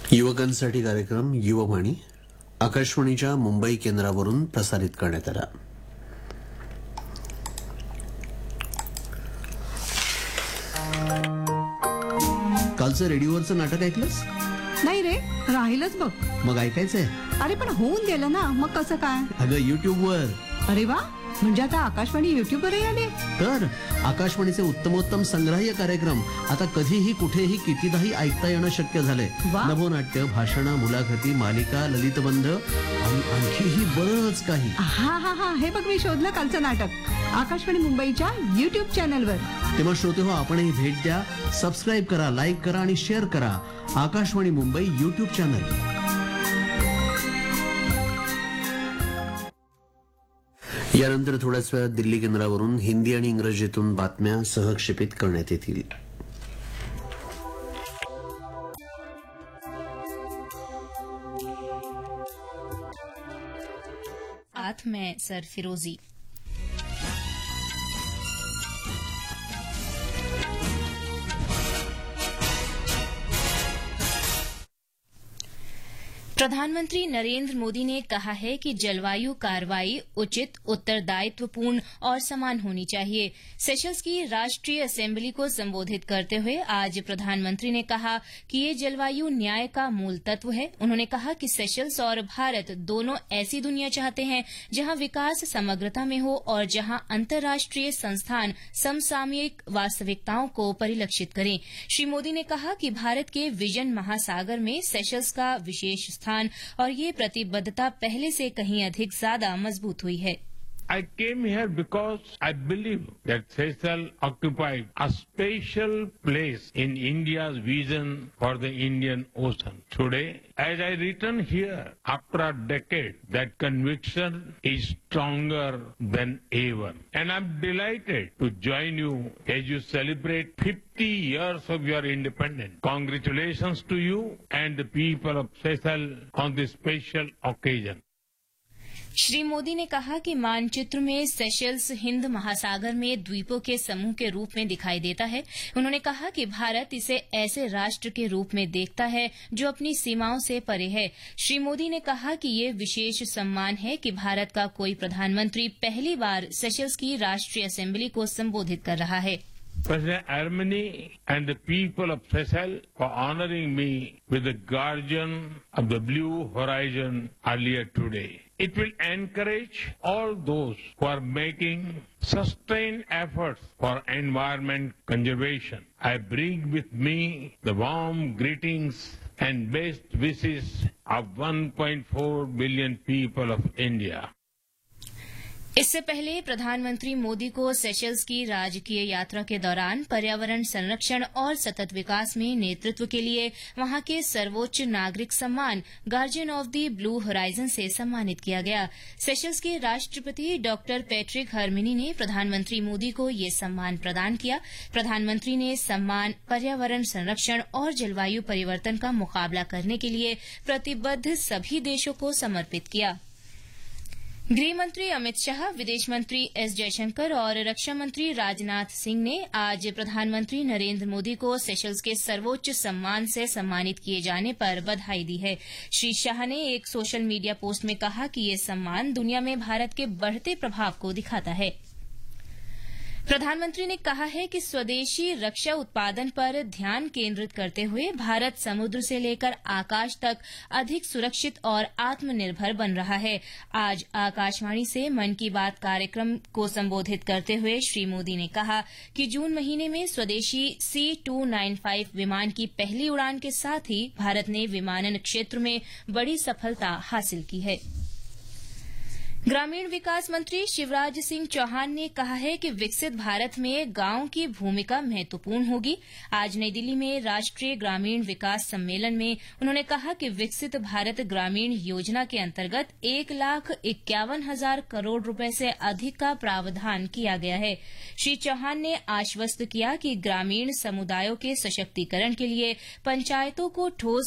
युवकांसाठी कार्यक्रम युववाणी आकाशवाणीच्या मुंबई केंद्रावरून प्रसारित करण्यात आला. कालचं रेडिओवरचं नाटक ऐकलंस? नाही रे, राहिलच बघ. मग ऐकायचंय? अरे पण होऊन गेलं ना, मग कसं काय? अगं युट्यूबवर. अरे वा, म्हणजे आता आकाशवाणी युट्यूबवरही आले. तर आकाशवाणीचे उत्तमोत्तम संग्राह्य कार्यक्रम आता कधीही कुठेही कितीदाही ऐकता येणं शक्य झालंय. वा. नभोनाट्य, भाषणं, मुलाखती, मालिका, ललितबंध आणि आणखीही बरंच काही. हा हा हा, हे बघ मी शोधलं कालचं नाटक आकाशवाणी मुंबईच्या युट्यूब चॅनलवर. तेव्हा श्रोते हो, आपणही भेट द्या, सबस्क्राईब करा, लाईक करा आणि शेअर करा आकाशवाणी मुंबई युट्यूब चॅनल. यानंतर थोड्याच वेळात दिल्ली केंद्रावरून हिंदी आणि इंग्रजीतून बातम्या सहक्षेपित करण्यात येतील. साथ में सरफिरोजी. प्रधानमंत्री नरेंद्र मोदी ने कहा है कि जलवायु कार्रवाई उचित, उत्तरदायित्वपूर्ण और समान होनी चाहिए. सेशल्स की राष्ट्रीय असेंबली को संबोधित करते हुए आज प्रधानमंत्री ने कहा कि ये जलवायु न्याय का मूल तत्व है. उन्होंने कहा कि सेशल्स और भारत दोनों ऐसी दुनिया चाहते हैं जहां विकास समग्रता में हो और जहां अंतर्राष्ट्रीय संस्थान समसामयिक वास्तविकताओं को परिलक्षित करें. श्री मोदी ने कहा कि भारत के विजन महासागर में सेशल्स का विशेष स्थान और ये प्रतिबद्धता पहले से कहीं अधिक ज्यादा मजबूत हुई है. I came here because I believe that Seychelles occupied a special place in India's vision for the Indian Ocean. Today, as I return here after a decade, that conviction is stronger than ever. And I'm delighted to join you as you celebrate 50 years of your independence. Congratulations to you and the people of Seychelles on this special occasion. Shri Modi ने कहा कि मानचित्र में Seychelles Hind महासागर में द्वीपों के समूह के रूप में दिखाई देता है. उन्होंने कहा कि भारत इसे ऐसे राष्ट्र के रूप में देखता है जो अपनी सीमाओं से परे है. श्री मोदी ने कहा कि ये विशेष सम्मान है कि भारत का कोई प्रधानमंत्री पहली बार सेशल्स की राष्ट्रीय असेंबली को संबोधित कर रहा है. President Armeni and the people of Seychelles for honoring me with the Guardian of the Blue Horizon earlier today. It will encourage all those who are making sustained efforts for environment conservation. I bring with me the warm greetings and best wishes of 1.4 billion people of India. इससे पहले प्रधानमंत्री मोदी को Seychelles की राजकीय यात्रा के दौरान पर्यावरण संरक्षण और सतत विकास में नेतृत्व के लिए वहां के सर्वोच्च नागरिक सम्मान guardian of the blue horizon से सम्मानित किया गया. सेशल्स के राष्ट्रपति डॉक्टर पैट्रिक हर्मिनी ने प्रधानमंत्री मोदी को ये सम्मान प्रदान किया. प्रधानमंत्री ने सम्मान पर्यावरण संरक्षण और जलवायु परिवर्तन का मुकाबला करने के लिए प्रतिबद्ध सभी देशों को समर्पित किया. गृहमंत्री अमित शाह, विदेश मंत्री एस जयशंकर और रक्षा मंत्री राजनाथ सिंह ने आज प्रधानमंत्री नरेंद्र मोदी को सेशल्स के सर्वोच्च सम्मान से सम्मानित किए जाने पर बधाई दी है. श्री शाह ने एक सोशल मीडिया पोस्ट में कहा कि ये सम्मान दुनिया में भारत के बढ़ते प्रभाव को दिखाता है. प्रधानमंत्री ने कहा है कि स्वदेशी रक्षा उत्पादन पर ध्यान केंद्रित करते हुए भारत समुद्र से लेकर आकाश तक अधिक सुरक्षित और आत्मनिर्भर बन रहा है. आज आकाशवाणी से मन की बात कार्यक्रम को संबोधित करते हुए श्री मोदी ने कहा कि जून महीने में स्वदेशी C-295 विमान की पहली उड़ान के साथ ही भारत ने विमानन क्षेत्र में बड़ी सफलता हासिल की है. ग्रामीण विकास मंत्री शिवराज सिंह चौहान ने कहा है कि विकसित भारत में गांव की भूमिका महत्वपूर्ण होगी. आज नई दिल्ली में राष्ट्रीय ग्रामीण विकास सम्मेलन में उन्होंने कहा कि विकसित भारत ग्रामीण योजना के अंतर्गत 1,51,000 करोड़ रुपए से अधिक का प्रावधान किया गया है. श्री चौहान ने आश्वस्त किया कि ग्रामीण समुदायों के सशक्तिकरण के लिए पंचायतों को ठोस